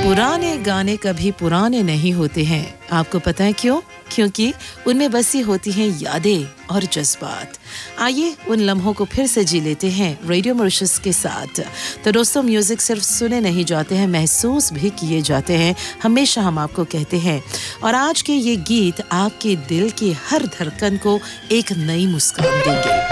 पुराने गाने कभी पुराने नहीं होते हैं। आपको पता है क्यों? क्योंकि उनमें बसी होती हैं यादें और जज्बात। आइए उन लम्हों को फिर से जी लेते हैं रेडियो मॉरिशस के साथ। तो दोस्तों, म्यूजिक सिर्फ सुने नहीं जाते हैं, महसूस भी किए जाते हैं, हमेशा हम आपको कहते हैं। और आज के ये गीत आपके दिल की हर धड़कन को एक नई मुस्कान देंगे।